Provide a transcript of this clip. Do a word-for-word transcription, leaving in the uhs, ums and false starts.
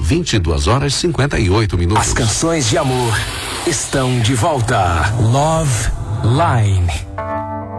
vinte e duas horas e cinquenta e oito minutos. As canções de amor estão de volta. Love Line.